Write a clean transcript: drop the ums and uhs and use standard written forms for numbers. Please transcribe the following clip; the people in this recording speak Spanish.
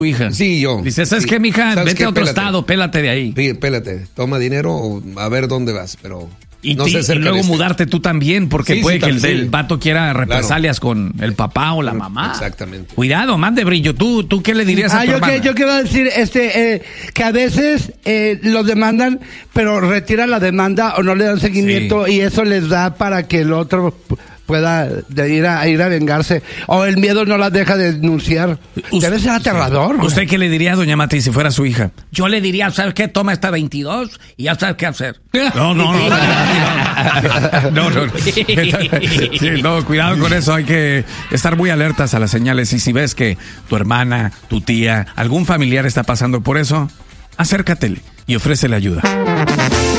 hija. Sí, yo. Dice, ¿sabes sí. qué, mija? ¿Sabes Vete qué? a otro Pélate. estado, pélate de ahí. Sí, pélate. Toma dinero a ver dónde vas, pero Y, no se y acerca luego de este. mudarte tú también, porque Sí, puede sí, que sí. el vato quiera represalias con el papá o la mamá. Exactamente. Cuidado, man de brillo. ¿Tú qué le dirías a tu hermana? Yo quiero decir que a veces lo demandan, pero retiran la demanda o no le dan seguimiento y eso les da para que el otro pueda ir a vengarse, o el miedo no la deja de denunciar. Debe ser aterrador. ¿Usted qué le diría a doña Mati si fuera su hija? Yo le diría, ¿sabes qué? Toma esta 22 y ya sabes qué hacer. No. No, cuidado con eso. Hay que estar muy alertas a las señales. Y si ves que tu hermana, tu tía, algún familiar está pasando por eso, acércatele y ofrécele ayuda.